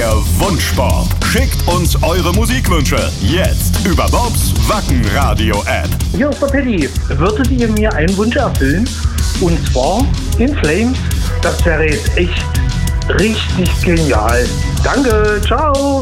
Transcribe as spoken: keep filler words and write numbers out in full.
Der Wunschbop. Schickt uns eure Musikwünsche jetzt über Bobs Wackenradio-App. Hier ist der Paddy. Würdet ihr mir einen Wunsch erfüllen? Und zwar In Flames. Das wäre jetzt echt richtig genial. Danke, ciao.